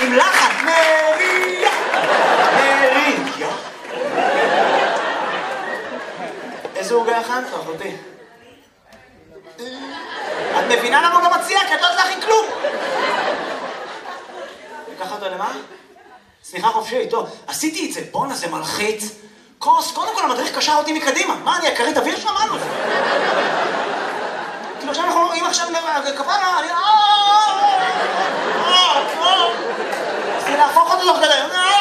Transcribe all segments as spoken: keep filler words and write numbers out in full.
עם לחן, מריה, מריה. איזה עוגה הכנת, אחותי? את מבינה למה הוא לא מציע? כי את לא יודעת להכין כלום. ניקח אותו למה? סליחה חופשי, טוב. עשיתי את זה, בונה, זה מלחיץ. כוס, קודם כל המדריך קשר אותי מקדימה. מה, אני הכרית אוויר שם? מה? כאילו עכשיו אנחנו, אם עכשיו כפרה, אני... רציתי להפוך אותו תוך כדי.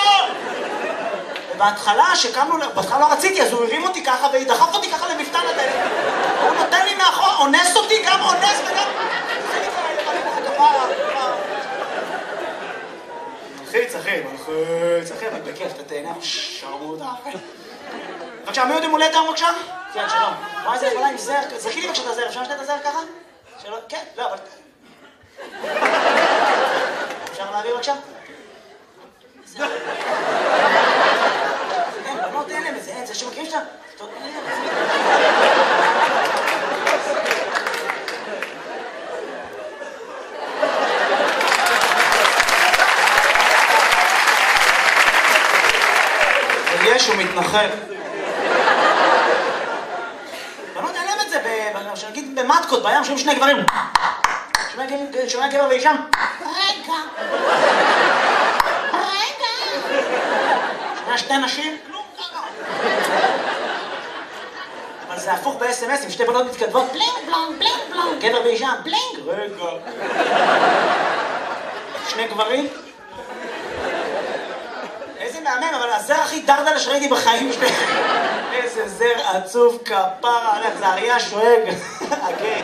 ובהתחלה, שקמנו, בהתחלה לא רציתי, אז הוא הרים אותי ככה ודחף אותי ככה למפתן הדלת. הוא נותן לי מאחור, אונס אותי, גם אונס וגם... מלחיץ, אחי, מלחיץ, אחי, אבל בכיף, אתה תהנה, שרמוטה, אחי. בבקשה, מי עוד יום הולדת היום בבקשה? כן, שלום. וואי, זה יכולה עם זר, זכי לי בבקשה את הזר, אפשר לשתת את הזר ככה? שלום, כן, לא, אבל... אפשר להעביר בבקשה? זר. אין, בנות, אין להם את זה, אין, זה שמכירים שאתה... יש, הוא מתנחל. בנות, אין להם את זה, שנגיד במטקות, בים, שומעים שני גברים. שומע גבר ואישה. רגע. רגע. שומע שתי נשים. כלום ככה. אבל זה הפוך ב-אס אם אס, עם שתי בנות מתכתבות. בלינג בלונג, בלינג בלונג. גבר ואישה. בלינג. רגע. שני גברים. איזה מהמם, אבל הזר הכי דרדלה שראיתי בחיים שלי. איזה זר עצוב כפרה עליך, זה אריה שואג. אוקיי.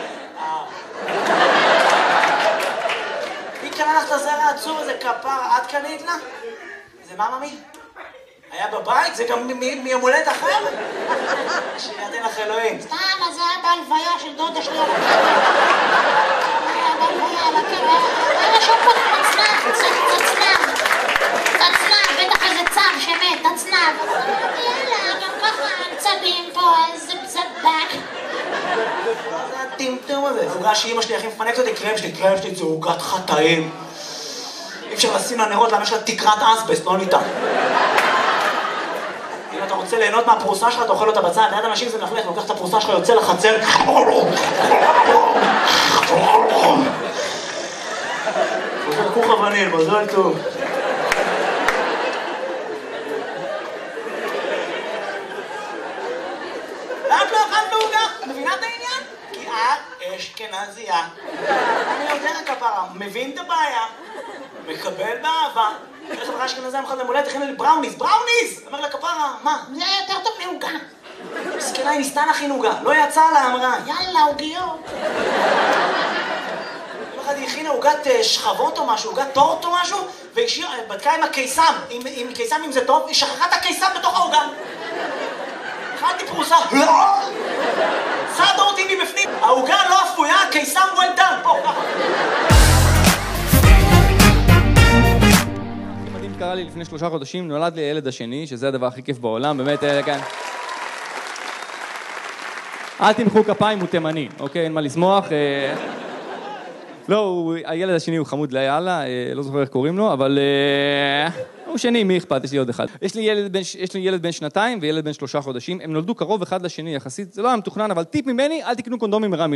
מי קנה לך את הזר העצוב הזה כפרה? את קנית לה? זה מה ממי? היה בבית? זה גם מיום הולדת אחר? שיתן לך אלוהים. סתם, אז זה היה בהלוויה של דודה שלי על הקבר. היה בהלוויה על הקבר. היה רשום פה תצנב, תצנב. תצנב, בטח איזה צב שמת, תצנב. יאללה, גם ככה צבים פה, איזה צבק. זה הטמטום הזה. עוגה שאמא שלי הכי מפנקת אותי, קרם שלי, קרם שלי זה עוגת חטאים. אי אפשר לשים לנרות, למה יש לה תקרת אסבסט, לא ניתן. אם אתה רוצה ליהנות מהפרוסה שלך, אתה אוכל אותה בצד, ליד אנשים זה מלכלך, לוקח את הפרוסה שלך, יוצא לחצר. חוזר כוך אבנים, מזל טוב. למה לא אכלת עוגה? מבינה את העניין? כי את אשכנזייה. אני יודע כפרה, מבין את הבעיה, מקבל באהבה. איך חברה אשכנזייה מחד למולדת, הכינה לי בראוניס, בראוניס! אמר לה כפרה, מה? זה יותר טוב מעוגה. מסכנה, היא ניסתה להכין עוגה, לא יצא לה, אמרה. יאללה, עוגיות. יום אחד היא הכינה עוגת שכבות או משהו, עוגת טורט או משהו, והיא בדקה עם הקיסם, עם קיסם אם זה טוב, היא שכחה את הקיסם בתוך העוגה. אכלתי פרוסה, סעדה אותי מבפנים, העוגה לא אפויה, הקיסם well done, פה, ככה. קרה לי לפני שלושה חודשים, נולד לי הילד השני, שזה הדבר הכי כיף בעולם, באמת, כאן. אל תמחאו כפיים, הוא תימני, אוקיי? אין מה לשמוח. לא, הילד השני הוא חמוד ליאללה, לא זוכר איך קוראים לו, אבל הוא שני, מי אכפת? יש לי עוד אחד. יש לי ילד בן, יש לי ילד בן שנתיים וילד בן שלושה חודשים, הם נולדו קרוב אחד לשני יחסית, זה לא היה מתוכנן, אבל טיפ ממני, אל תקנו קונדומים מרמי.